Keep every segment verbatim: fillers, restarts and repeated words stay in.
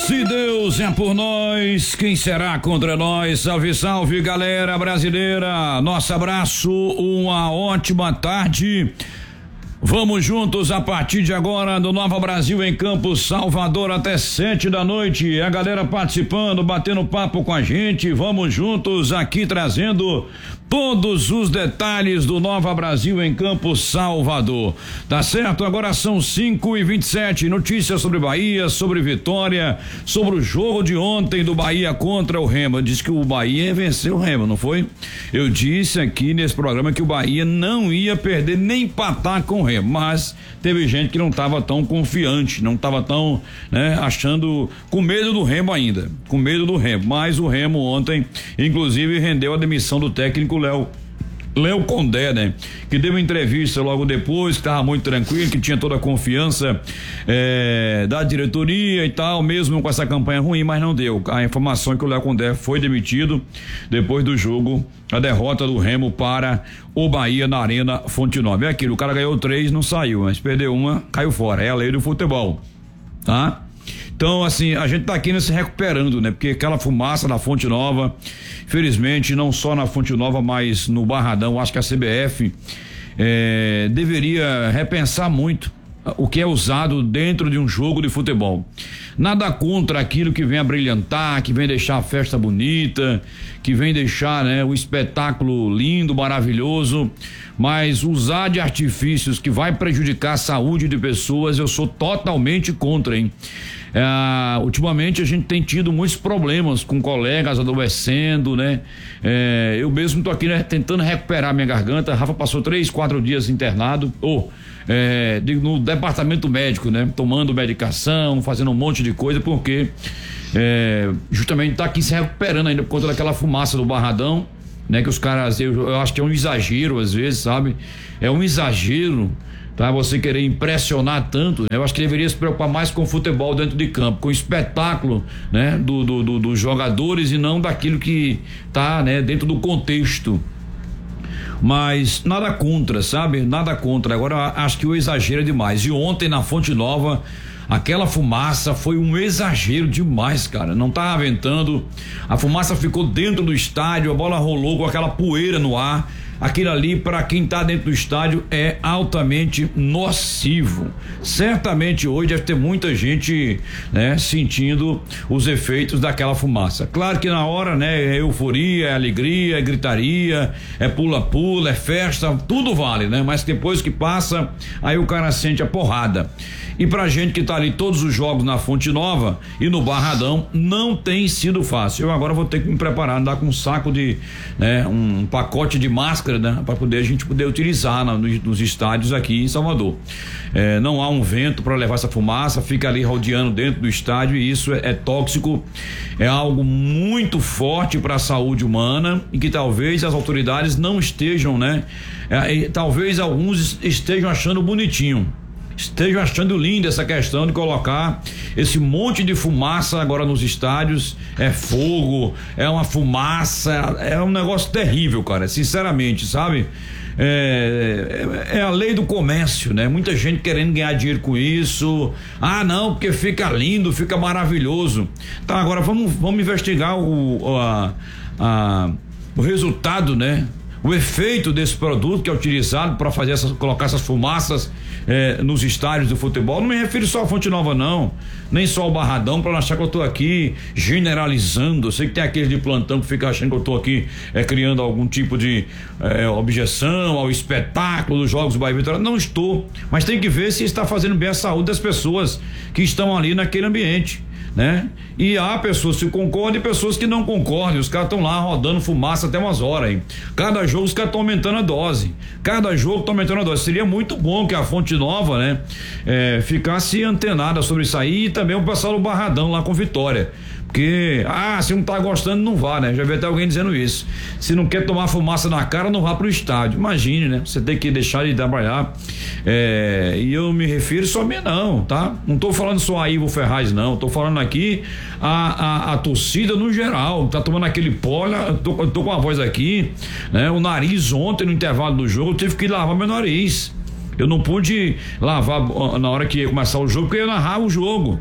Se Deus é por nós, quem será contra nós? Salve, salve, galera brasileira. Nosso abraço, uma ótima tarde. Vamos juntos a partir de agora do Nova Brasil em Campos, Salvador, até sete da noite. A galera participando, batendo papo com a gente. Vamos juntos aqui trazendo todos os detalhes do Nova Brasil em Campos, Salvador. Tá certo? Agora são cinco e vinte e sete. Notícias sobre Bahia, sobre Vitória, sobre o jogo de ontem do Bahia contra o Remo. Diz que o Bahia venceu o Remo, não foi? Eu disse aqui nesse programa que o Bahia não ia perder nem empatar com o Remo, mas teve gente que não estava tão confiante, não estava tão, né, achando, com medo do Remo ainda, com medo do Remo. Mas o Remo ontem, inclusive, rendeu a demissão do técnico Léo Léo Condé, né? Que deu uma entrevista logo depois, que estava muito tranquilo, que tinha toda a confiança é, da diretoria e tal, mesmo com essa campanha ruim, mas não deu. A informação é que o Léo Condé foi demitido depois do jogo, a derrota do Remo para o Bahia na Arena Fonte Nova. É aquilo, o cara ganhou três, não saiu, mas perdeu uma, caiu fora. É a lei do futebol, tá? Então, assim, a gente tá aqui né, se recuperando, né? Porque aquela fumaça da Fonte Nova, infelizmente, não só na Fonte Nova, mas no Barradão, acho que a C B F é, deveria repensar muito o que é usado dentro de um jogo de futebol. Nada contra aquilo que vem a brilhantar, que vem deixar a festa bonita, que vem deixar, né, o espetáculo lindo, maravilhoso, mas usar de artifícios que vai prejudicar a saúde de pessoas, eu sou totalmente contra, hein? É, ultimamente a gente tem tido muitos problemas com colegas adoecendo, né? É, eu mesmo tô aqui, né, tentando recuperar minha garganta. Rafa passou três, quatro dias internado, ou é, no departamento médico, né? Tomando medicação, fazendo um monte de coisa, porque é, justamente tá aqui se recuperando ainda por conta daquela fumaça do Barradão, né? Que os caras, eu, eu acho que é um exagero às vezes, sabe? É um exagero, tá? Você querer impressionar tanto, né? Eu acho que deveria se preocupar mais com o futebol dentro de campo, com o espetáculo, né? Do, do, do, dos jogadores e não daquilo que tá, né? Dentro do contexto. Mas nada contra, sabe? Nada contra. Agora acho que o exagero é demais. E ontem na Fonte Nova, aquela fumaça foi um exagero demais, cara. Não tava ventando, a fumaça ficou dentro do estádio, a bola rolou com aquela poeira no ar. Aquilo ali, para quem tá dentro do estádio, é altamente nocivo. Certamente hoje deve ter muita gente, né, sentindo os efeitos daquela fumaça. Claro que na hora, né, é euforia, é alegria, é gritaria, é pula-pula, é festa, tudo vale, né? Mas depois que passa, aí o cara sente a porrada. E pra gente que tá ali todos os jogos na Fonte Nova e no Barradão, não tem sido fácil. Eu agora vou ter que me preparar, andar com um saco de, né, um pacote de máscara, né, para poder a gente poder utilizar na, nos, nos estádios aqui em Salvador. É, não há um vento para levar essa fumaça, fica ali rodeando dentro do estádio e isso é, é tóxico, é algo muito forte para a saúde humana e que talvez as autoridades não estejam, né? É, e, talvez alguns estejam achando bonitinho. Estejam achando lindo essa questão de colocar esse monte de fumaça agora nos estádios. É fogo, é uma fumaça, é um negócio terrível, cara, sinceramente, sabe? É, é, é a lei do comércio, né? Muita gente querendo ganhar dinheiro com isso. Ah, não, porque fica lindo, fica maravilhoso. Tá, agora vamos, vamos investigar o, a, a, o resultado, né? O efeito desse produto que é utilizado para fazer essas, colocar essas fumaças eh, nos estádios do futebol. Não me refiro só à Fonte Nova, não, nem só ao Barradão, para não achar que eu tô aqui generalizando. Eu sei que tem aqueles de plantão que fica achando que eu tô aqui eh, criando algum tipo de eh, objeção ao espetáculo dos jogos do Bahia Vitória. Não estou, mas tem que ver se está fazendo bem a saúde das pessoas que estão ali naquele ambiente, né? E há pessoas que concordam e pessoas que não concordam. Os caras estão lá rodando fumaça até umas horas, hein? Cada jogo os caras estão aumentando a dose. Cada jogo está aumentando a dose. Seria muito bom que a Fonte Nova, né, é, ficasse antenada sobre isso aí e também o pessoal do Barradão lá com Vitória. Porque, ah, se não tá gostando, não vá, né? Já vi até alguém dizendo isso. Se não quer tomar fumaça na cara, não vá pro estádio. Imagine, né? Você tem que deixar de trabalhar. É, e eu me refiro só a mim, não, tá? Não tô falando só a Ivo Ferraz, não. Tô falando aqui a, a, a torcida no geral. Tá tomando aquele pó, eu tô, eu tô com a voz aqui, né? O nariz ontem, no intervalo do jogo, eu tive que lavar meu nariz. Eu não pude lavar na hora que ia começar o jogo, porque eu ia narrar o jogo.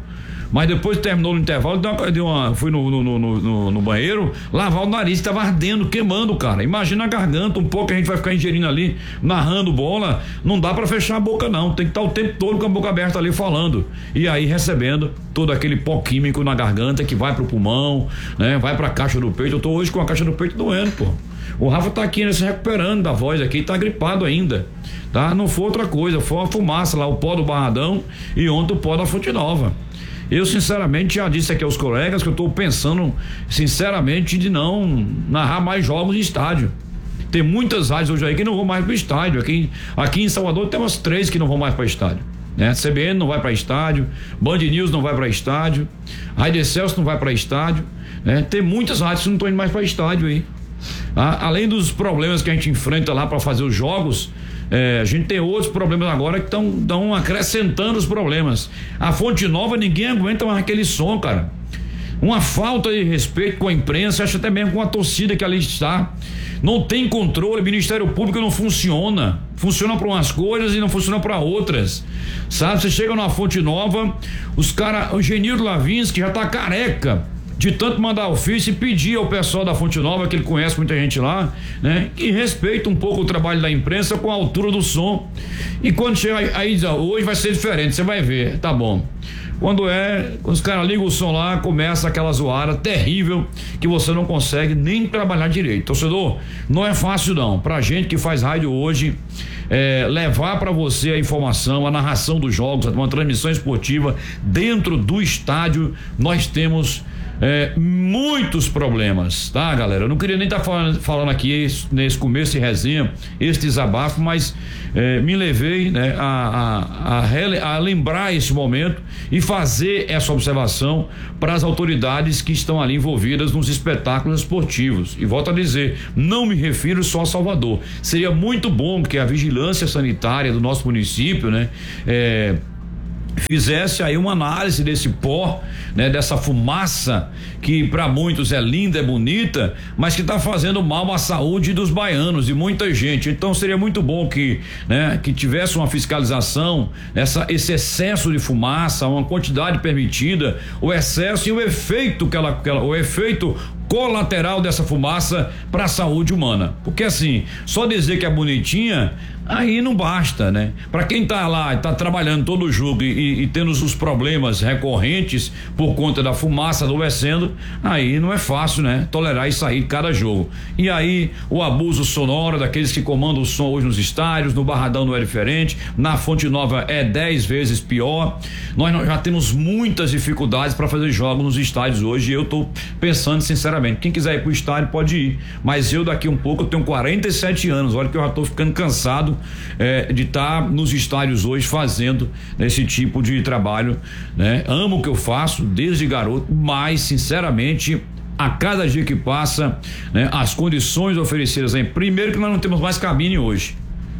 Mas depois terminou no intervalo, deu uma, deu uma, fui no, no, no, no, no banheiro, lavar o nariz, tava ardendo, queimando, cara. Imagina a garganta, um pouco a gente vai ficar ingerindo ali, narrando bola, não dá pra fechar a boca não, tem que estar o tempo todo com a boca aberta ali falando. E aí recebendo todo aquele pó químico na garganta que vai pro pulmão, né? Vai pra caixa do peito. Eu tô hoje com a caixa do peito doendo, pô. O Rafa tá aqui, né, se recuperando da voz aqui, tá gripado ainda, tá? Não foi outra coisa, foi uma fumaça lá, o pó do Barradão e ontem o pó da Fonte Nova. Eu sinceramente já disse aqui aos colegas que eu tô pensando sinceramente de não narrar mais jogos em estádio. Tem muitas rádios hoje aí que não vão mais pro estádio, aqui, aqui em Salvador tem umas três que não vão mais para estádio, né? C B N não vai para estádio, Band News não vai para estádio, Rádio Excelsior não vai para estádio, né? Tem muitas rádios que não estão indo mais para estádio aí. Ah, além dos problemas que a gente enfrenta lá para fazer os jogos, é, a gente tem outros problemas agora que estão acrescentando os problemas. A Fonte Nova, ninguém aguenta mais aquele som, cara. Uma falta de respeito com a imprensa, acho até mesmo com a torcida que ali está. Não tem controle, o Ministério Público não funciona. Funciona para umas coisas e não funciona para outras. Sabe, você chega na Fonte Nova, os caras, o Genildo Lavins, que já tá careca de tanto mandar ofício e pedir ao pessoal da Fonte Nova, que ele conhece muita gente lá, né? Que respeita um pouco o trabalho da imprensa com a altura do som. E quando chega aí, diz, hoje vai ser diferente, você vai ver, tá bom. Quando é, quando os caras ligam o som lá, começa aquela zoada terrível que você não consegue nem trabalhar direito. Torcedor, não é fácil não, pra gente que faz rádio hoje, é, levar para você a informação, a narração dos jogos, uma transmissão esportiva dentro do estádio, nós temos É, muitos problemas, tá, galera? Eu não queria nem estar tá falando, falando aqui nesse começo de resenha, esse desabafo, mas é, me levei, né, a, a, a, a lembrar esse momento e fazer essa observação para as autoridades que estão ali envolvidas nos espetáculos esportivos. E volto a dizer, não me refiro só a Salvador. Seria muito bom que a vigilância sanitária do nosso município, né, é, fizesse aí uma análise desse pó, né, dessa fumaça que para muitos é linda, é bonita, mas que está fazendo mal à saúde dos baianos e muita gente. Então seria muito bom que, né, que tivesse uma fiscalização, essa, esse excesso de fumaça, uma quantidade permitida, o excesso e o efeito que ela, que ela o efeito colateral dessa fumaça para a saúde humana. Porque assim, só dizer que é bonitinha, aí não basta, né? Para quem tá lá, tá trabalhando todo o jogo e, e, e tendo os problemas recorrentes por conta da fumaça adoecendo, aí não é fácil, né? Tolerar isso aí cada jogo. E aí o abuso sonoro daqueles que comandam o som hoje nos estádios, no Barradão não é diferente, na Fonte Nova é dez vezes pior. Nós já temos muitas dificuldades para fazer jogos nos estádios hoje e eu tô pensando sinceramente, quem quiser ir pro estádio pode ir, mas eu daqui um pouco eu tenho quarenta e sete anos, olha que eu já tô ficando cansado é, de estar tá nos estádios hoje fazendo esse tipo de trabalho, né? Amo o que eu faço desde garoto, mas sinceramente a cada dia que passa, né, as condições oferecidas aí, primeiro que nós não temos mais cabine hoje.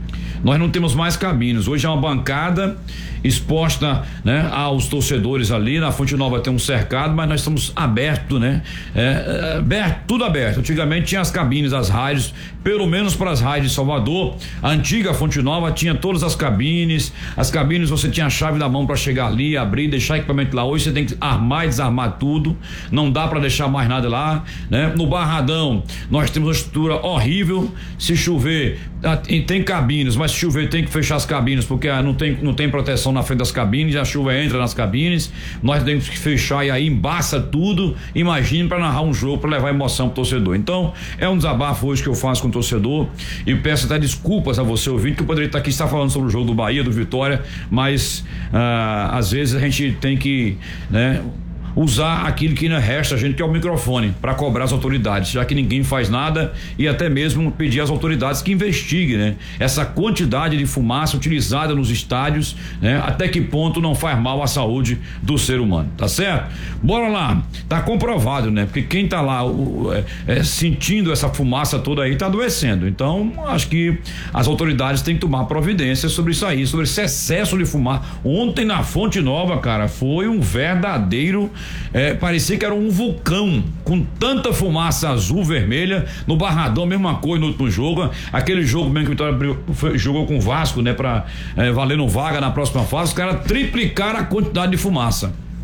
Nós não temos mais cabines. Hoje é uma bancada exposta, né, aos torcedores ali. Na Fonte Nova tem um cercado, mas nós estamos aberto, né? É, é, aberto, tudo aberto. Antigamente tinha as cabines, as rádios, pelo menos para as rádios de Salvador. A antiga Fonte Nova tinha todas as cabines. As cabines você tinha a chave da mão para chegar ali, abrir, deixar equipamento lá. Hoje você tem que armar e desarmar tudo. Não dá para deixar mais nada lá, né? No Barradão nós temos uma estrutura horrível. Se chover, tem cabines, mas se chover tem que fechar as cabines porque não tem, não tem proteção na frente das cabines, a chuva entra nas cabines, nós temos que fechar e aí embaça tudo. Imagine para narrar um jogo, para levar emoção pro torcedor. Então é um desabafo hoje que eu faço com o torcedor e peço até desculpas a você ouvinte que eu poderia estar aqui estar falando sobre o jogo do Bahia, do Vitória, mas ah, às vezes a gente tem que, né, usar aquilo que não resta a gente, que é o microfone, para cobrar as autoridades, já que ninguém faz nada, e até mesmo pedir às autoridades que investiguem, né, essa quantidade de fumaça utilizada nos estádios, né, até que ponto não faz mal à saúde do ser humano, tá certo? Bora lá, tá comprovado, né? Porque quem tá lá o, é, é, sentindo essa fumaça toda aí tá adoecendo. Então, acho que as autoridades têm que tomar providência sobre isso aí, sobre esse excesso de fumaça. Ontem na Fonte Nova, cara, foi um verdadeiro É, parecia que era um vulcão com tanta fumaça azul, vermelha. No Barradão, mesma coisa no último jogo. Aquele jogo mesmo que o Vitória jogou com o Vasco, né? Pra é, valer no vaga na próxima fase. Os caras triplicaram a quantidade de fumaça.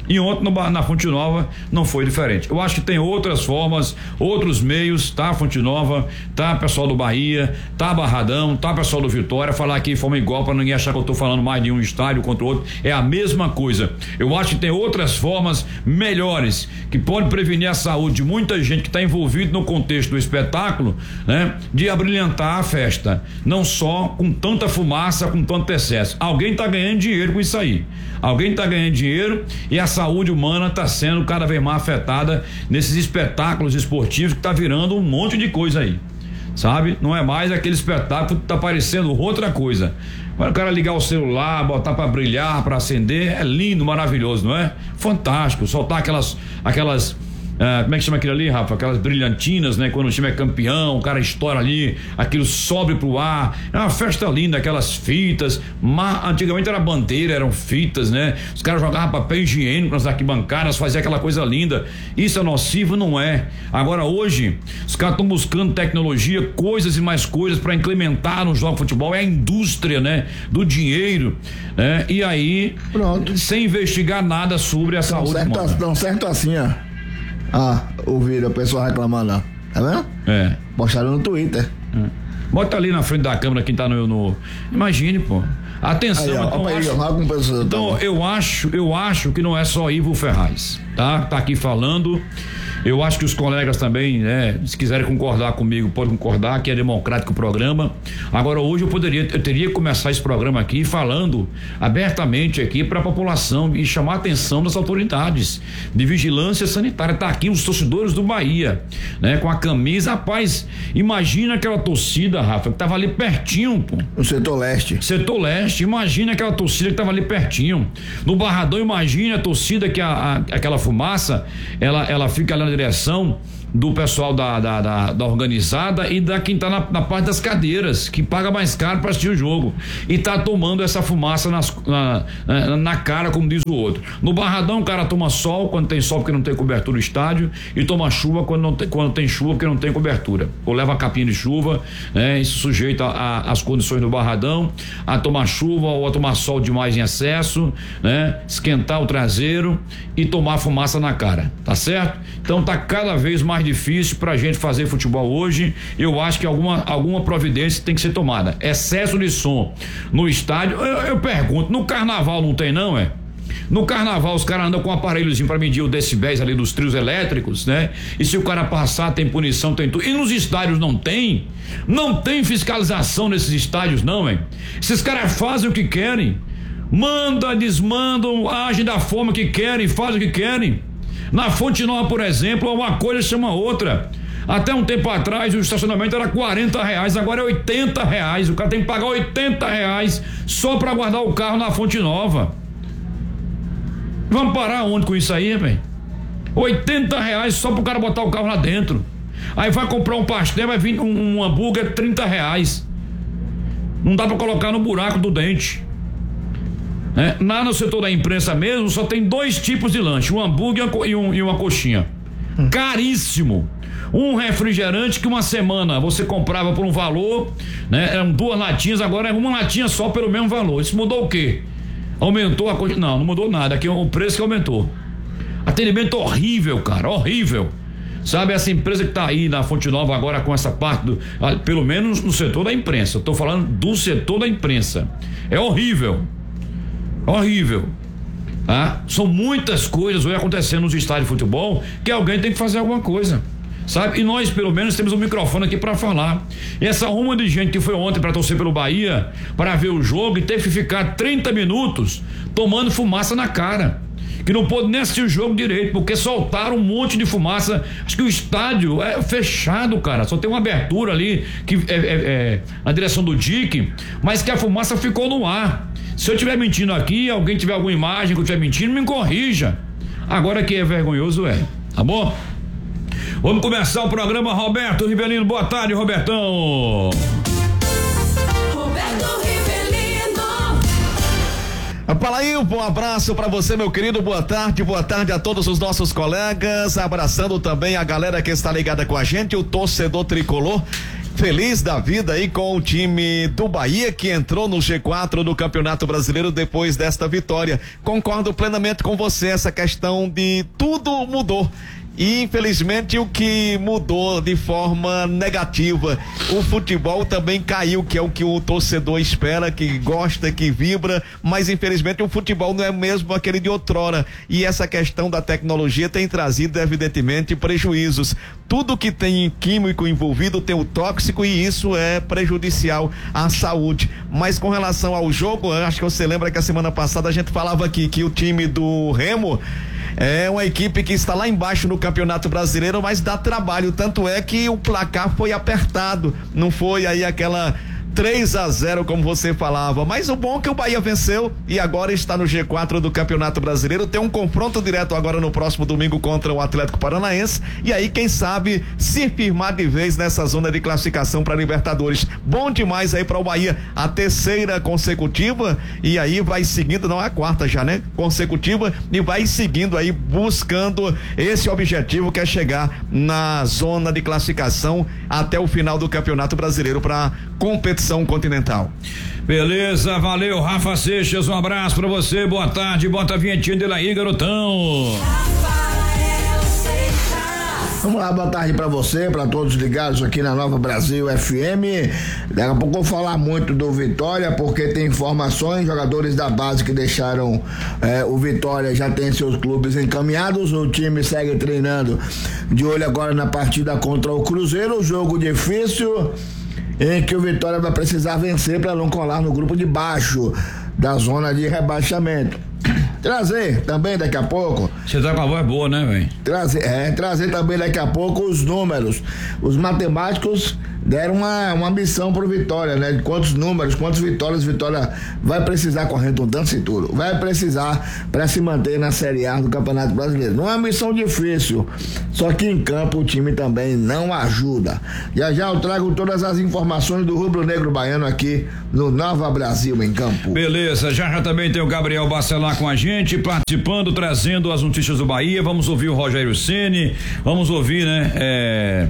E ontem no, na Fonte Nova não foi diferente. Eu acho que tem outras formas, outros meios, tá? Fonte Nova, tá? Pessoal do Bahia, tá? Barradão, tá? Pessoal do Vitória, falar aqui de forma igual para ninguém achar que eu tô falando mais de um estádio contra o outro, é a mesma coisa. Eu acho que tem outras formas melhores que podem prevenir a saúde de muita gente que está envolvido no contexto do espetáculo, né? De abrilhantar a festa, não só com tanta fumaça, com tanto excesso. Alguém tá ganhando dinheiro com isso aí. Alguém tá ganhando dinheiro e a saúde humana está sendo cada vez mais afetada nesses espetáculos esportivos que tá virando um monte de coisa aí, sabe? Não é mais aquele espetáculo que tá parecendo outra coisa. Para o cara ligar o celular, botar para brilhar, para acender, é lindo, maravilhoso, não é? Fantástico, soltar aquelas aquelas Ah, como é que chama aquilo ali, Rafa? Aquelas brilhantinas, né? Quando o time é campeão, o cara estoura ali, aquilo sobe pro ar. É uma festa linda, aquelas fitas. Mas, antigamente era bandeira, eram fitas, né? Os caras jogavam papel higiênico nas arquibancadas, faziam aquela coisa linda. Isso é nocivo? Não é. Agora, hoje, os caras estão buscando tecnologia, coisas e mais coisas para implementar no jogo de futebol. É a indústria, né? Do dinheiro, né? E aí, pronto, sem investigar nada sobre a tão saúde certo, humana. Tão certo assim, ó. Ah, ouviram o pessoal reclamando lá. Tá vendo? É. Postaram no Twitter. É. Bota ali na frente da câmera quem tá no. no... Imagine, pô. Atenção, aí, ó, então, aí, acho... ó, pessoa, então tá eu acho, eu acho que não é só Ivo Ferraz, tá? Tá aqui falando. Eu acho que os colegas também, né, se quiserem concordar comigo, podem concordar, que é democrático o programa. Agora, hoje eu poderia, eu teria que começar esse programa aqui falando abertamente aqui para a população e chamar a atenção das autoridades de vigilância sanitária. Tá aqui os torcedores do Bahia, né, com a camisa. Rapaz, imagina aquela torcida, Rafa, que tava ali pertinho, pô. No setor leste. Setor leste, imagina aquela torcida que tava ali pertinho. No Barradão, imagina a torcida que a, a, aquela fumaça, ela, ela fica ali na direção do pessoal da, da, da, da organizada e da quem tá na, na parte das cadeiras, que paga mais caro para assistir o jogo e tá tomando essa fumaça nas, na, na, na cara, como diz o outro. No Barradão o cara toma sol quando tem sol porque não tem cobertura no estádio e toma chuva quando, não tem, quando tem chuva porque não tem cobertura, ou leva a capinha de chuva, né? Isso sujeita às condições do Barradão, a tomar chuva ou a tomar sol demais em excesso, né? Esquentar o traseiro e tomar fumaça na cara, tá certo? Então tá cada vez mais difícil pra gente fazer futebol hoje. Eu acho que alguma, alguma providência tem que ser tomada. Excesso de som no estádio, eu, eu pergunto, no carnaval não tem não, é? No carnaval os caras andam com um aparelhozinho para medir o decibéis ali dos trios elétricos, né? E se o cara passar tem punição, tem tudo. E nos estádios não tem? Não tem fiscalização nesses estádios não, é? Esses caras fazem o que querem, manda, desmandam, agem da forma que querem, fazem o que querem. Na Fonte Nova, por exemplo, uma coisa chama outra. Até um tempo atrás o estacionamento era quarenta reais, agora é oitenta reais. O cara tem que pagar oitenta reais só para guardar o carro na Fonte Nova. Vamos parar onde com isso aí, velho? oitenta reais só pro cara botar o carro lá dentro. Aí vai comprar um pastel, vai vir um, um hambúrguer, trinta reais. Não dá para colocar no buraco do dente. É, lá no setor da imprensa mesmo só tem dois tipos de lanche, um hambúrguer e, um, e uma coxinha. Hum. Caríssimo. Um refrigerante que uma semana você comprava por um valor, né? Eram duas latinhas, agora é uma latinha só pelo mesmo valor. Isso mudou o quê? Aumentou a coxinha? Não, não mudou nada. Aqui é o preço que aumentou. Atendimento horrível, cara, horrível. Sabe, essa empresa que tá aí na Fonte Nova agora com essa parte do, pelo menos no setor da imprensa. Eu tô falando do setor da imprensa. É horrível. Horrível. Ah, são muitas coisas hoje acontecendo nos estádios de futebol que alguém tem que fazer alguma coisa, sabe? E nós pelo menos temos um microfone aqui para falar. E essa ruma de gente que foi ontem para torcer pelo Bahia, para ver o jogo e teve que ficar trinta minutos tomando fumaça na cara, que não pôde nem assistir o jogo direito, porque soltaram um monte de fumaça. Acho que o estádio é fechado, cara, só tem uma abertura ali que é, é, é na direção do D I C, mas que a fumaça ficou no ar. Se eu estiver mentindo aqui, alguém tiver alguma imagem que eu estiver mentindo, me corrija. Agora que é vergonhoso é, tá bom? Vamos começar o programa. Roberto Rivelino, boa tarde, Robertão. Roberto Rivelino. Palailpo, um abraço pra você, meu querido, boa tarde, boa tarde a todos os nossos colegas, abraçando também a galera que está ligada com a gente, o torcedor tricolor. Feliz da vida aí com o time do Bahia, que entrou no G quatro do Campeonato Brasileiro depois desta vitória. Concordo plenamente com você, essa questão de tudo mudou. E infelizmente o que mudou de forma negativa, o futebol também caiu, que é o que o torcedor espera, que gosta, que vibra, mas infelizmente o futebol não é mesmo aquele de outrora, e essa questão da tecnologia tem trazido evidentemente prejuízos. Tudo que tem químico envolvido tem o tóxico, e isso é prejudicial à saúde. Mas com relação ao jogo, acho que você lembra que a semana passada a gente falava aqui que o time do Remo é uma equipe que está lá embaixo no Campeonato Brasileiro, mas dá trabalho, tanto é que o placar foi apertado, não foi aí aquela três a zero como você falava, mas o bom é que o Bahia venceu e agora está no G quatro do Campeonato Brasileiro, tem um confronto direto agora no próximo domingo contra o Atlético Paranaense, e aí quem sabe se firmar de vez nessa zona de classificação para Libertadores. Bom demais aí para o Bahia, a terceira consecutiva, e aí vai seguindo, não é a quarta já, né? Consecutiva, e vai seguindo aí buscando esse objetivo, que é chegar na zona de classificação até o final do Campeonato Brasileiro para competição continental. Beleza, valeu, Rafa Seixas, um abraço pra você, boa tarde, bota a vinhetinha dele aí, garotão. Vamos lá, boa tarde pra você, pra todos ligados aqui na Nova Brasil F M. Daqui a pouco eu vou falar muito do Vitória, porque tem informações, jogadores da base que deixaram eh, o Vitória já tem seus clubes encaminhados, o time segue treinando, de olho agora na partida contra o Cruzeiro, jogo difícil, em que o Vitória vai precisar vencer para não colar no grupo de baixo da zona de rebaixamento. Trazer também daqui a pouco. Você tá com a voz boa, né, velho? Trazer, é, trazer também daqui a pouco os números. Os matemáticos deram uma, uma missão pro Vitória, né? De quantos números, quantas vitórias Vitória vai precisar, com a redundância e tudo, vai precisar para se manter na Série A do Campeonato Brasileiro. Não é uma missão difícil, só que em campo o time também não ajuda. Já já eu trago todas as informações do Rubro Negro Baiano aqui no Nova Brasil em Campo. Beleza, já já também tem o Gabriel Bacelar com a gente, participando, trazendo as notícias do Bahia. Vamos ouvir o Rogério Ceni, vamos ouvir, né, é,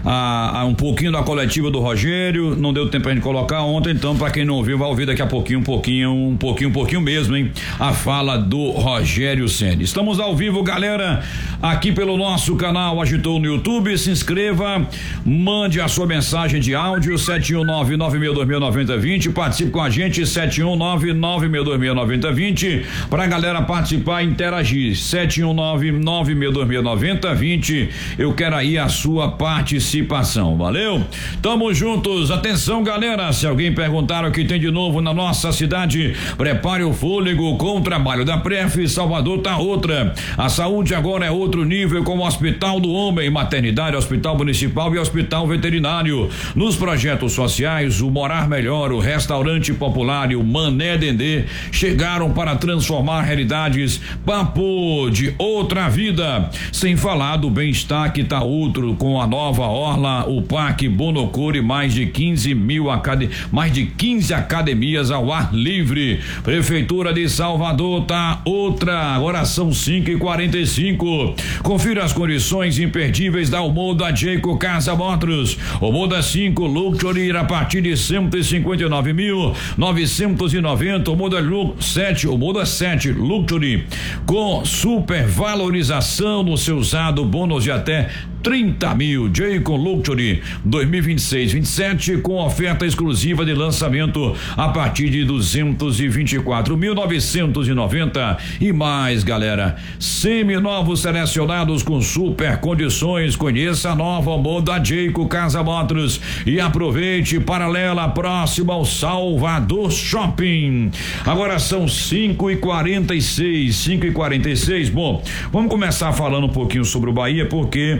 a, a um pouquinho da coletiva do Rogério. Não deu tempo pra gente colocar ontem, então pra quem não ouviu vai ouvir daqui a pouquinho, um pouquinho, um pouquinho, um pouquinho mesmo, hein? A fala do Rogério Ceni. Estamos ao vivo, galera, aqui pelo nosso canal Agitou no YouTube. Se inscreva, mande a sua mensagem de áudio sete um nove nove seis dois zero nove zero dois zero, participe com a gente sete um nove nove seis dois zero nove zero dois zero, pra galera participar e interagir sete um nove nove seis dois zero nove zero dois zero. Eu quero aí a sua participação, valeu? Tamo juntos, atenção, galera, se alguém perguntar o que tem de novo na nossa cidade, prepare o fôlego com o trabalho da Pref. Salvador tá outra, a saúde agora é outro nível, com o Hospital do Homem, maternidade, hospital municipal e hospital veterinário. Nos projetos sociais, o Morar Melhor, o Restaurante Popular e o Mané Dendê chegaram para transformar realidades. Papo de outra vida, sem falar do bem-estar que tá outro, com a nova orla, o Parque Bonocure, mais de quinze mil acad... mais de quinze academias ao ar livre. Prefeitura de Salvador tá outra, agora são cinco e quarenta e cinco. Confira as condições imperdíveis da Omoda Jayco Casa Motors. Omoda cinco Luxury a partir de cento e cinquenta e nove mil novecentos e noventa. Omoda sete, Omoda sete Luxury com super valorização no seu usado, bônus de até trinta mil. Jayco Luxury dois mil e vinte e seis, vinte e sete, com oferta exclusiva de lançamento a partir de duzentos e vinte e quatro mil novecentos e noventa. E mais, galera, semi-novos selecionados com super condições. Conheça a nova moda Jayco Casa Motors e aproveite, paralela próxima ao Salvador Shopping. Agora são cinco e quarenta e seis, cinco e quarenta e seis. Bom, vamos começar falando um pouquinho sobre o Bahia, porque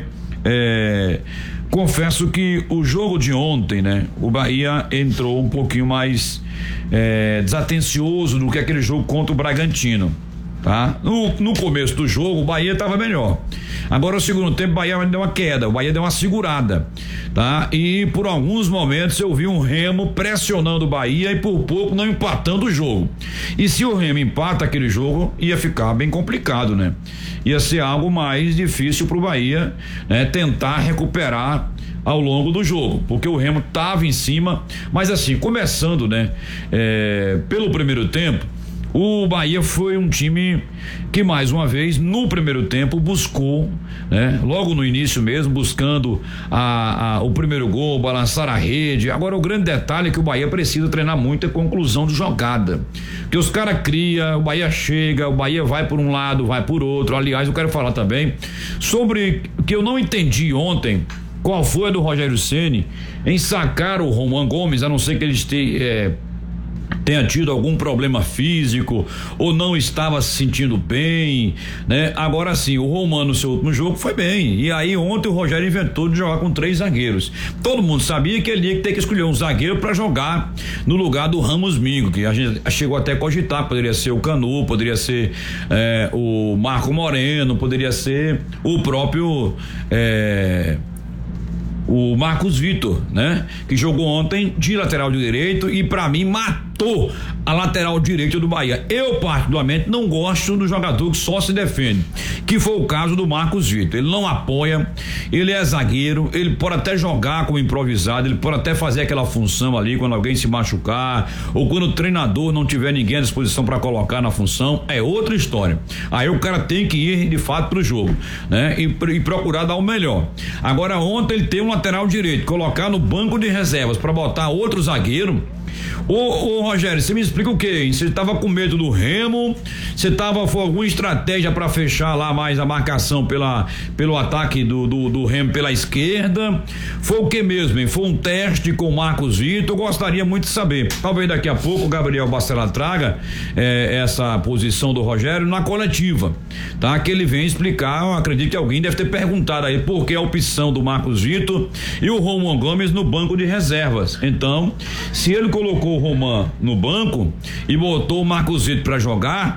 É, confesso que o jogo de ontem, né? O Bahia entrou um pouquinho mais é, desatencioso do que aquele jogo contra o Bragantino, tá? No, no começo do jogo o Bahia estava melhor. Agora, no segundo tempo, o Bahia deu uma queda, o Bahia deu uma segurada, tá? E por alguns momentos eu vi um Remo pressionando o Bahia e por pouco não empatando o jogo. E se o Remo empata aquele jogo, ia ficar bem complicado, né? Ia ser algo mais difícil pro Bahia, né? Tentar recuperar ao longo do jogo, porque o Remo estava em cima, mas assim, começando, né, é, pelo primeiro tempo, o Bahia foi um time que mais uma vez no primeiro tempo buscou, né? Logo no início mesmo, buscando a, a, o primeiro gol, balançar a rede. Agora o grande detalhe é que o Bahia precisa treinar muito é conclusão de jogada, que os caras criam, o Bahia chega, o Bahia vai por um lado, vai por outro. Aliás, eu quero falar também sobre o que eu não entendi ontem. Qual foi a do Rogério Ceni em sacar o Roman Gomes, a não ser que ele esteja é, tenha tido algum problema físico ou não estava se sentindo bem, né? Agora sim, o Roman no seu último jogo foi bem, e aí ontem o Rogério inventou de jogar com três zagueiros. Todo mundo sabia que ele ia ter que escolher um zagueiro para jogar no lugar do Ramos Mingo, que a gente chegou até a cogitar, poderia ser o Canu, poderia ser é, o Marco Moreno, poderia ser o próprio é, o Marcos Vitor, né? Que jogou ontem de lateral direito e para mim matou a lateral direita do Bahia. Eu particularmente não gosto do jogador que só se defende, que foi o caso do Marcos Vitor. Ele não apoia, ele é zagueiro, ele pode até jogar como improvisado, ele pode até fazer aquela função ali quando alguém se machucar ou quando o treinador não tiver ninguém à disposição para colocar na função, é outra história. Aí o cara tem que ir de fato pro jogo, né? E, e procurar dar o melhor. Agora ontem ele tem um lateral direito, colocar no banco de reservas para botar outro zagueiro. Ô, ô Rogério, você me explica o que? Você tava com medo do Remo? Você tava com alguma estratégia para fechar lá mais a marcação pela, pelo ataque do, do, do Remo pela esquerda? Foi o que mesmo, hein? Foi um teste com o Marcos Vitor? Eu gostaria muito de saber. Talvez daqui a pouco o Gabriel Bacelar traga é, essa posição do Rogério na coletiva, tá? Que ele vem explicar. Eu acredito que alguém deve ter perguntado aí por que a opção do Marcos Vitor e o Roman Gomes no banco de reservas. Então, se ele colocou o Roman no banco e botou o Marcos Vitor para jogar,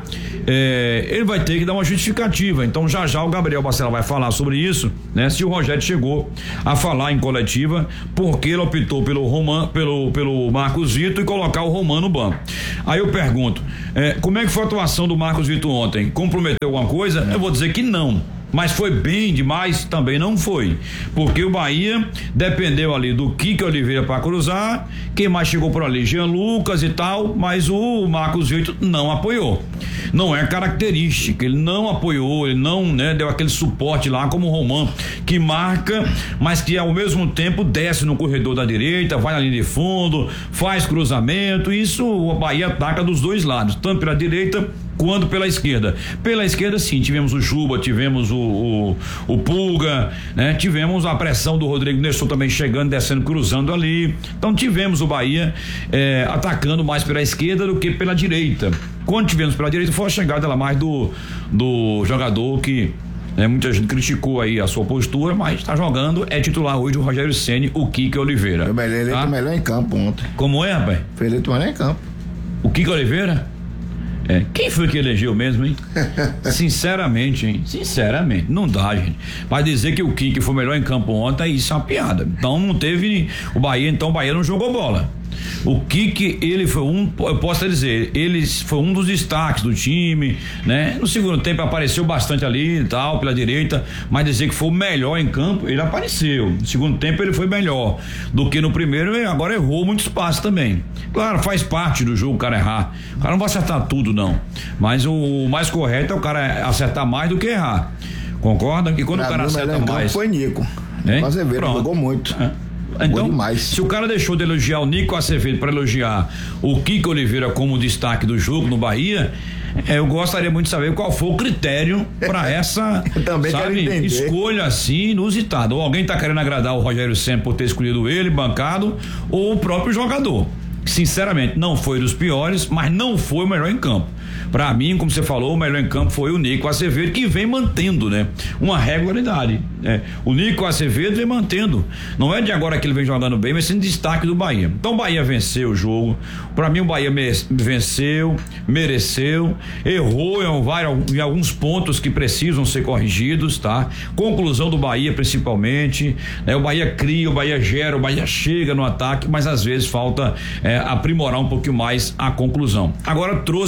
é, ele vai ter que dar uma justificativa. Então já já o Gabriel Bacelar vai falar sobre isso, né? Se o Rogério chegou a falar em coletiva porque ele optou pelo Roman, pelo, pelo Marcos Vitor e colocar o Roman no banco. Aí eu pergunto, é, como é que foi a atuação do Marcos Vitor ontem? Comprometeu alguma coisa? Eu vou dizer que não. Mas foi bem demais? Também não foi, porque o Bahia dependeu ali do Kiko Oliveira para cruzar, quem mais chegou por ali? Jean Lucas e tal, mas o Marcos Vitor não apoiou. Não é característica, ele não apoiou, ele não, né, deu aquele suporte lá como o Roman, que marca, mas que ao mesmo tempo desce no corredor da direita, vai na linha de fundo, faz cruzamento. Isso o Bahia ataca dos dois lados, tanto pela direita quanto pela esquerda. Pela esquerda sim, tivemos o Juba, tivemos o, o, o Pulga, né? Tivemos a pressão do Rodrigo Nestor também chegando, descendo, cruzando ali. Então tivemos o Bahia eh, atacando mais pela esquerda do que pela direita. Quando tivemos pela direita foi a chegada lá mais do, do jogador que, né, muita gente criticou aí a sua postura, mas está jogando, é titular hoje o Rogério Ceni, o Kiko Oliveira. Foi melhor, eleito tá? melhor em campo ontem. Como é, rapaz? Foi eleito melhor em campo. O Kiko Oliveira? É, quem foi que elegeu mesmo, hein? Sinceramente, hein? Sinceramente, não dá, gente. Vai dizer que o Kiko foi melhor em campo ontem, isso é uma piada. Então não teve, o Bahia, então o Bahia não jogou bola. O Kiko, ele foi um, eu posso dizer, ele foi um dos destaques do time, né? No segundo tempo apareceu bastante ali e tal, pela direita, mas dizer que foi o melhor em campo, ele apareceu. No segundo tempo ele foi melhor do que no primeiro, e agora errou muito espaço também. Claro, faz parte do jogo o cara errar. O cara não vai acertar tudo, não. Mas o, o mais correto é o cara acertar mais do que errar. Concorda? Que quando pra o cara acerta mais. Foi Nico. Hein? O Azevedo jogou muito. É. Então, se o cara deixou de elogiar o Nico Acevedo para elogiar o Kiko Oliveira como destaque do jogo no Bahia, é, eu gostaria muito de saber qual foi o critério para essa também sabe, escolha assim inusitada. Ou alguém tá querendo agradar o Rogério Ceni por ter escolhido ele, bancado, ou o próprio jogador. Sinceramente, não foi dos piores, mas não foi o melhor em campo. Pra mim, como você falou, o melhor em campo foi o Nico Acevedo, que vem mantendo, né? Uma regularidade, né? O Nico Acevedo vem mantendo, não é de agora que ele vem jogando bem, mas sendo destaque do Bahia. Então o Bahia venceu o jogo, pra mim o Bahia me, venceu, mereceu, errou em, vários, em alguns pontos que precisam ser corrigidos, tá? Conclusão do Bahia principalmente, né? O Bahia cria, o Bahia gera, o Bahia chega no ataque, mas às vezes falta é, aprimorar um pouquinho mais a conclusão. Agora trouxe uma preocupação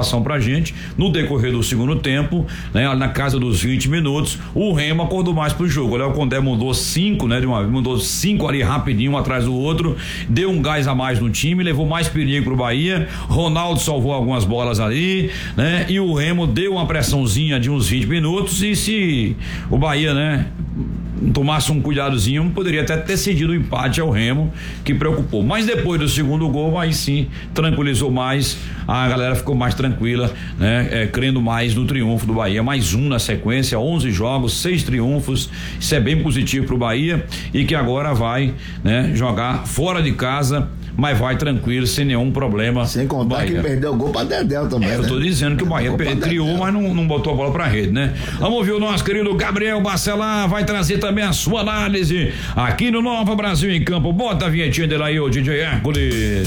informação pra gente, no decorrer do segundo tempo, né, na casa dos vinte minutos, o Remo acordou mais pro jogo. O Léo Condé mudou cinco, né, de uma, mudou cinco ali rapidinho, um atrás do outro, deu um gás a mais no time, levou mais perigo pro Bahia. Ronaldo salvou algumas bolas ali, né, e o Remo deu uma pressãozinha de uns vinte minutos, e se o Bahia, né, tomasse um cuidadozinho, poderia até ter cedido o empate ao Remo, que preocupou. Mas depois do segundo gol, aí sim, tranquilizou mais, a galera ficou mais tranquila, né? É, crendo mais no triunfo do Bahia. Mais um na sequência, onze jogos, seis triunfos. Isso é bem positivo pro Bahia, e que agora vai, né, jogar fora de casa, mas vai tranquilo, sem nenhum problema. Sem contar Bahia. Que perdeu o gol pra Dedéu também. É, eu tô né? dizendo que o Bahia criou, mas não, não botou a bola pra rede, né? Vamos ouvir o nosso querido Gabriel Bacelar, vai trazer também a sua análise aqui no Nova Brasil em Campo. Bota a vinhetinha dele aí, o D J Hércules.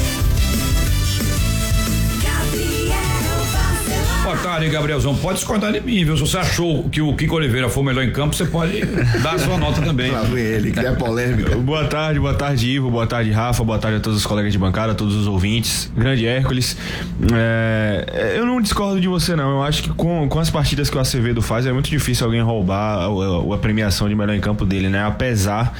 Boa tarde, Gabrielzão. Pode discordar de mim, viu? Se você achou que o Kiko Oliveira foi o melhor em campo, você pode dar a sua nota também. Lá vem ele, que é polêmica. Boa tarde, boa tarde, Ivo, boa tarde, Rafa, boa tarde a todos os colegas de bancada, a todos os ouvintes. Grande Hércules. É, eu não discordo de você, não. Eu acho que com, com as partidas que o Acevedo faz, é muito difícil alguém roubar a, a, a premiação de melhor em campo dele, né? Apesar.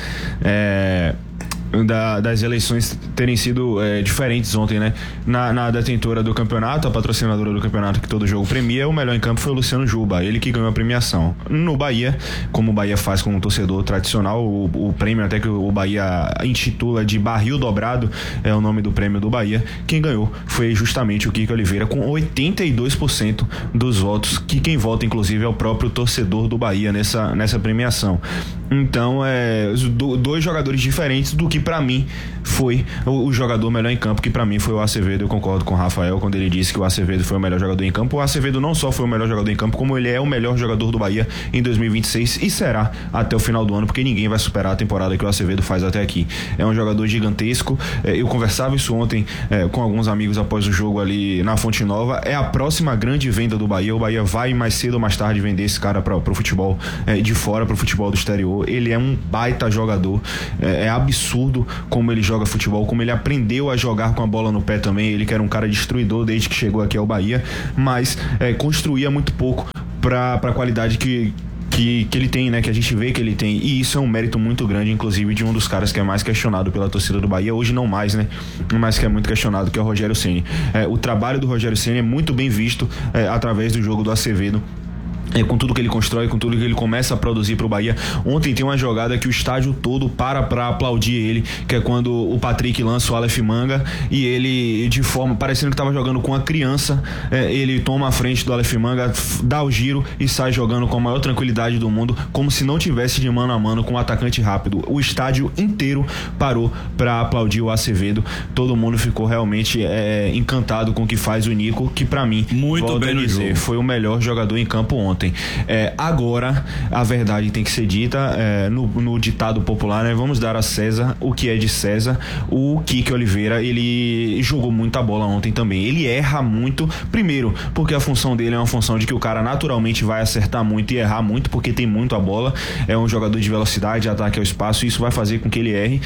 É, Da, das eleições terem sido é, diferentes ontem, né? Na, na detentora do campeonato, a patrocinadora do campeonato que todo jogo premia, o melhor em campo foi o Luciano Juba, ele que ganhou a premiação. No Bahia, como o Bahia faz com um torcedor tradicional, o, o prêmio até que o Bahia intitula de barril dobrado, é o nome do prêmio do Bahia, quem ganhou foi justamente o Kiko Oliveira, com oitenta e dois por cento dos votos, que quem vota inclusive é o próprio torcedor do Bahia nessa, nessa premiação. Então, é, dois jogadores diferentes do que pra mim foi o, o jogador melhor em campo, que pra mim foi o Acevedo. Eu concordo com o Rafael quando ele disse que o Acevedo foi o melhor jogador em campo. O Acevedo não só foi o melhor jogador em campo, como ele é o melhor jogador do Bahia em dois mil e vinte e seis e será até o final do ano, porque ninguém vai superar a temporada que o Acevedo faz até aqui. É um jogador gigantesco. É, eu conversava isso ontem é, com alguns amigos após o jogo ali na Fonte Nova. É a próxima grande venda do Bahia. O Bahia vai mais cedo ou mais tarde vender esse cara para pro futebol é, de fora, pro futebol do exterior. Ele é um baita jogador. É, é absurdo como ele joga futebol, como ele aprendeu a jogar com a bola no pé também. Ele que era um cara destruidor desde que chegou aqui ao Bahia, mas é, construía muito pouco para a qualidade que Que, que ele tem, né? Que a gente vê que ele tem. E isso é um mérito muito grande, inclusive, de um dos caras que é mais questionado pela torcida do Bahia. Hoje não mais, né? Mas que é muito questionado, que é o Rogério Ceni. É, o trabalho do Rogério Ceni é muito bem visto é, através do jogo do Acevedo. É, com tudo que ele constrói, com tudo que ele começa a produzir pro Bahia. Ontem tem uma jogada que o estádio todo para pra aplaudir ele, que é quando o Patrick lança o Aleph Manga e ele, de forma, parecendo que tava jogando com a criança, é, ele toma a frente do Aleph Manga, dá o giro e sai jogando com a maior tranquilidade do mundo, como se não tivesse de mano a mano com um atacante rápido. O estádio inteiro parou pra aplaudir o Acevedo. Todo mundo ficou realmente é, encantado com o que faz o Nico, que pra mim, muito bem no dizer, jogo, foi o melhor jogador em campo ontem. É, agora a verdade tem que ser dita, é, no, no ditado popular, né? Vamos dar a César o que é de César. O Kiko Oliveira, ele jogou muita bola ontem também. Ele erra muito, primeiro porque a função dele é uma função de que o cara naturalmente vai acertar muito e errar muito, porque tem muito a bola. É um jogador de velocidade, ataque ao espaço, e isso vai fazer com que ele erre,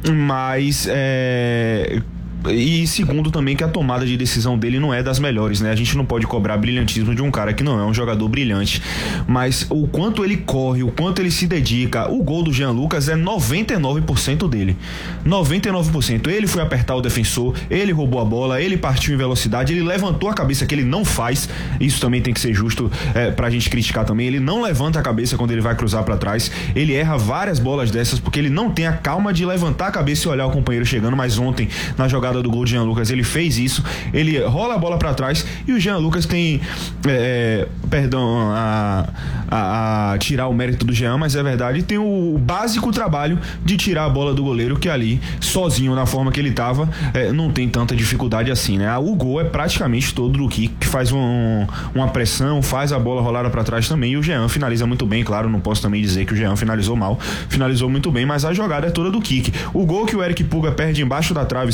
mas é... E segundo também que a tomada de decisão dele não é das melhores, né? A gente não pode cobrar brilhantismo de um cara que não é um jogador brilhante, mas o quanto ele corre, o quanto ele se dedica. O gol do Jean Lucas é noventa e nove por cento dele, noventa e nove por cento. Ele foi apertar o defensor, ele roubou a bola, ele partiu em velocidade, ele levantou a cabeça, que ele não faz. Isso também tem que ser justo é, pra gente criticar também. Ele não levanta a cabeça quando ele vai cruzar pra trás. Ele erra várias bolas dessas porque ele não tem a calma de levantar a cabeça e olhar o companheiro chegando. Mas ontem, na jogada do gol de Jean Lucas, ele fez isso, ele rola a bola para trás e o Jean Lucas tem é, perdão a, a, a tirar o mérito do Jean, mas é verdade, tem o básico trabalho de tirar a bola do goleiro, que ali, sozinho, na forma que ele tava, é, não tem tanta dificuldade assim, né? O gol é praticamente todo do Kiko, que faz um, uma pressão, faz a bola rolada para trás também, e o Jean finaliza muito bem. Claro, não posso também dizer que o Jean finalizou mal, finalizou muito bem, mas a jogada é toda do Kiko. O gol que o Eric Puga perde embaixo da trave, sem goleiro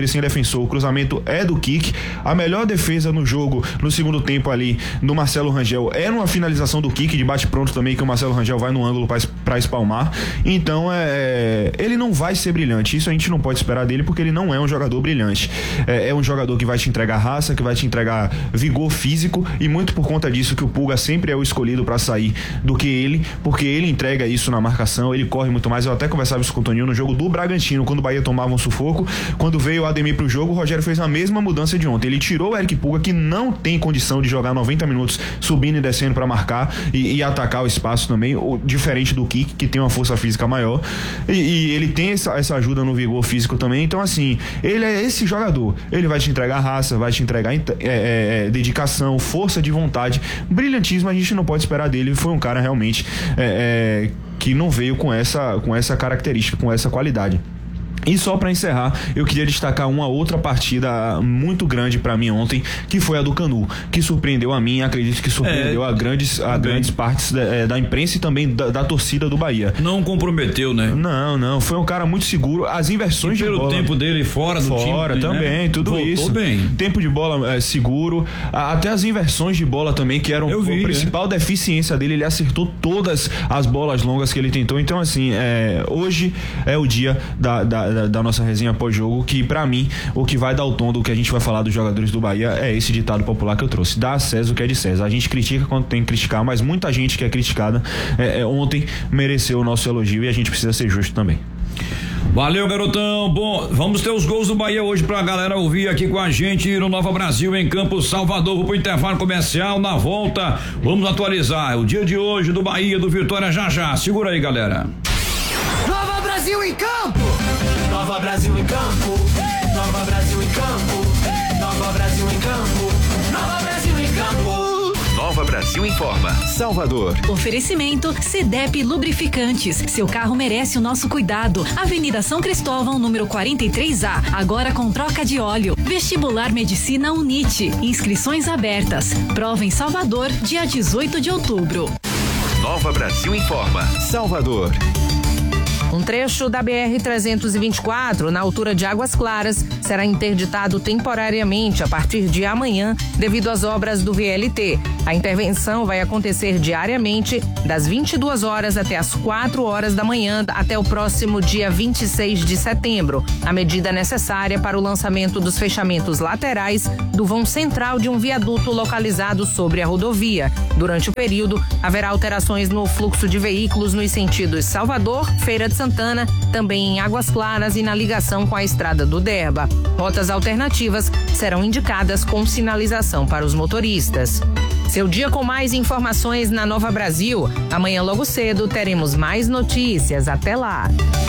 ele sem defensor, o cruzamento é do Kik. A melhor defesa no jogo, no segundo tempo ali, no Marcelo Rangel, é uma finalização do Kik, de bate-pronto também, que o Marcelo Rangel vai no ângulo para espalmar. Então, é, ele não vai ser brilhante. Isso a gente não pode esperar dele, porque ele não é um jogador brilhante. É, é um jogador que vai te entregar raça, que vai te entregar vigor físico, e muito por conta disso que o Pulga sempre é o escolhido para sair do que ele, porque ele entrega isso na marcação, ele corre muito mais. Eu até conversava isso com o Toninho no jogo do Bragantino, quando o Bahia tomava um sufoco. Quando veio o Ademir pro jogo, o Rogério fez a mesma mudança de ontem. Ele tirou o Eric Pulga, que não tem condição de jogar noventa minutos subindo e descendo para marcar e, e atacar o espaço também, o, diferente do Kik, que tem uma força física maior, e, e ele tem essa, essa ajuda no vigor físico também. Então, assim, ele é esse jogador, ele vai te entregar raça, vai te entregar é, é, é, dedicação, força de vontade, brilhantismo. A gente não pode esperar dele. Foi um cara realmente é, é, que não veio com essa, com essa característica, com essa qualidade. E só para encerrar, eu queria destacar uma outra partida muito grande para mim ontem, que foi a do Canu, que surpreendeu a mim, acredito que surpreendeu é, a grandes, a grandes partes da, é, da imprensa e também da, da torcida do Bahia. Não comprometeu, né? Não, não, foi um cara muito seguro. As inversões e pelo de bola, tempo dele fora do fora, time. Fora também, né? Tudo Voltou isso. bem. Tempo de bola é, seguro, até as inversões de bola também, que eram vi, a principal é. deficiência dele. Ele acertou todas as bolas longas que ele tentou. Então, assim, é, hoje é o dia da, da, da, da nossa resenha pós-jogo, que pra mim o que vai dar o tom do que a gente vai falar dos jogadores do Bahia é esse ditado popular que eu trouxe: dá a César o que é de César. A gente critica quando tem que criticar, mas muita gente que é criticada é, é, ontem mereceu o nosso elogio, e a gente precisa ser justo também. Valeu, garotão. Bom, vamos ter os gols do Bahia hoje pra galera ouvir aqui com a gente no Nova Brasil, em Campos Salvador. Vou pro intervalo comercial. Na volta, vamos atualizar o dia de hoje do Bahia, do Vitória, já já. Segura aí, galera. Nova Brasil em campo! Nova Brasil em campo! Nova Brasil em campo! Nova Brasil em campo! Nova Brasil em campo! Nova Brasil informa. Salvador. Oferecimento Cedep Lubrificantes. Seu carro merece o nosso cuidado. Avenida São Cristóvão, número quarenta e três A. Agora com troca de óleo. Vestibular Medicina Unite. Inscrições abertas. Prova em Salvador, dia dezoito de outubro. Nova Brasil informa. Salvador. Um trecho da B R trezentos e vinte e quatro, na altura de Águas Claras, será interditado temporariamente a partir de amanhã devido às obras do V L T. A intervenção vai acontecer diariamente das vinte e duas horas até as quatro horas da manhã até o próximo dia vinte e seis de setembro. A medida é necessária para o lançamento dos fechamentos laterais do vão central de um viaduto localizado sobre a rodovia. Durante o período, haverá alterações no fluxo de veículos nos sentidos Salvador, Feira de Santana, também em Águas Claras e na ligação com a estrada do Derba. Rotas alternativas serão indicadas com sinalização para os motoristas. Seu dia com mais informações na Nova Brasil. Amanhã logo cedo teremos mais notícias. Até lá.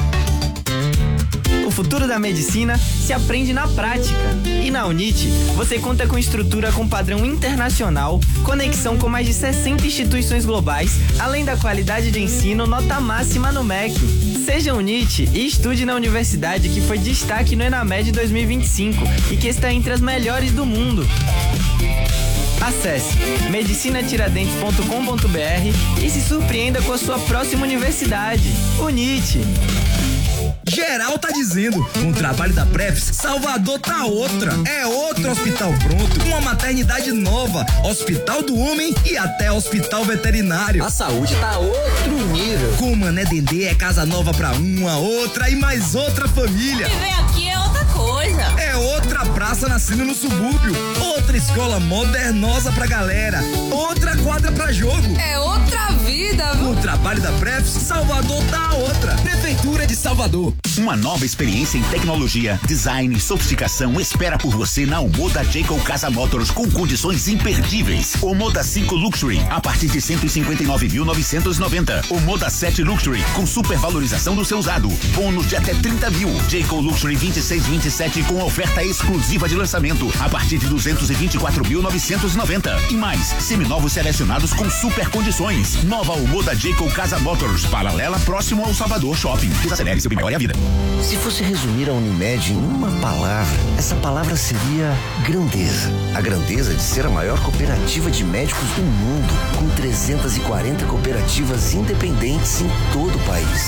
O futuro da medicina se aprende na prática. E na Unite, você conta com estrutura com padrão internacional, conexão com mais de sessenta instituições globais, além da qualidade de ensino nota máxima no M E C. Seja Unite e estude na universidade que foi destaque no Enamed dois mil e vinte e cinco e que está entre as melhores do mundo. Acesse medicina tiradentes ponto com ponto b r e se surpreenda com a sua próxima universidade. Unite. Geral tá dizendo, com o trabalho da Prefis, Salvador tá outra. É outro hospital pronto, uma maternidade nova, hospital do homem e até hospital veterinário. A saúde tá outro nível. Com Mané Dendê é casa nova pra uma, outra e mais outra família. Viver aqui é outra coisa. É outra praça nascendo no subúrbio, outra escola modernosa pra galera, outra quadra pra jogo. É outra vida. Com o trabalho da Prefis, Salvador tá outra. Prefeitura de Salvador. Uma nova experiência em tecnologia, design e sofisticação espera por você na Omoda Jayco Casa Motors com condições imperdíveis. Omoda cinco Luxury a partir de cento e cinquenta e nove mil novecentos e noventa. Omoda sete Luxury com supervalorização do seu usado. Bônus de até trinta mil. Jayco Luxury vinte e seis vinte e sete com oferta exclusiva de lançamento a partir de duzentos e vinte e quatro mil novecentos e noventa. E mais, seminovos selecionados com super condições. Nova Omoda Jayco Casa Motors, paralela próximo ao Salvador Shopping. Desacelere seu melhor a vida. Se fosse resumir a Unimed em uma palavra, essa palavra seria grandeza. A grandeza de ser a maior cooperativa de médicos do mundo, com trezentas e quarenta cooperativas independentes em todo o país.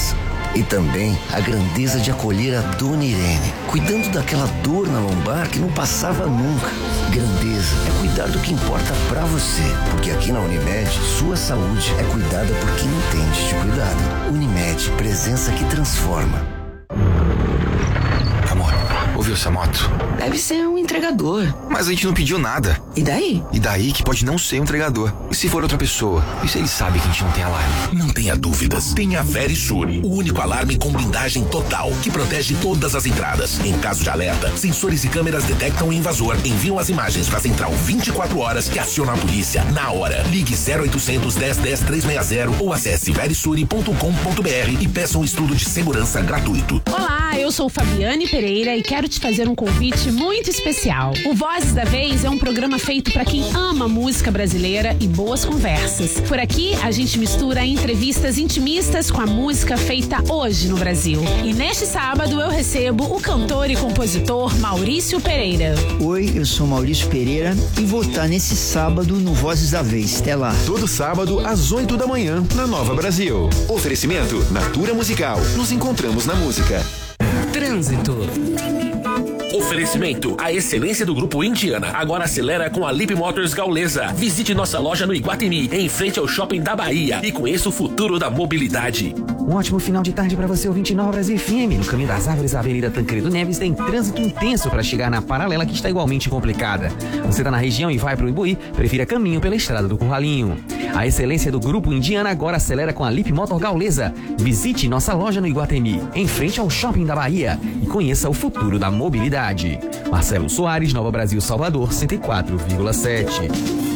E também a grandeza de acolher a Dona Irene, cuidando daquela dor na lombar que não passava nunca. Grandeza é cuidar do que importa pra você, porque aqui na Unimed, sua saúde é cuidada por quem entende de cuidado. Unimed, presença que transforma. Amor, ouviu essa moto? Deve ser um entregador. Mas a gente não pediu nada. E daí? E daí que pode não ser um entregador. E se for outra pessoa? E se ele sabe que a gente não tem alarme? Não tenha dúvidas. Tenha a Verisure, o único alarme com blindagem total, que protege todas as entradas. Em caso de alerta, sensores e câmeras detectam o invasor, enviam as imagens para a central vinte e quatro horas que aciona a polícia na hora. Ligue zero oitocentos, dez, dez, trezentos e sessenta ou acesse verisure ponto com ponto br e peça um estudo de segurança gratuito. Olá, eu sou Fabiane Pereira e quero te fazer um convite muito especial. O Vozes da Vez é um programa feito para quem ama música brasileira e boas conversas. Por aqui, a gente mistura entrevistas intimistas com a música feita hoje no Brasil. E neste sábado eu recebo o cantor e compositor Maurício Pereira. Oi, eu sou Maurício Pereira e vou estar nesse sábado no Vozes da Vez. Até lá. Todo sábado às oito da manhã na Nova Brasil. Oferecimento Natura Musical. Nos encontramos na música. Trânsito. Oferecimento, a excelência do Grupo Indiana. Agora acelera com a Lip Motors Gaulesa. Visite nossa loja no Iguatemi, em frente ao Shopping da Bahia, e conheça o futuro da mobilidade. Um ótimo final de tarde para você, ouvinte Nova Brasil F M. No caminho das árvores, a Avenida Tancredo Neves tem trânsito intenso para chegar na paralela, que está igualmente complicada. Você está na região e vai para o Imbuí, prefira caminho pela estrada do Curralinho. A excelência do Grupo Indiana agora acelera com a Lip Motor Gaulesa. Visite nossa loja no Iguatemi, em frente ao Shopping da Bahia, e conheça o futuro da mobilidade. Marcelo Soares, Nova Brasil, Salvador, cento e quatro vírgula sete.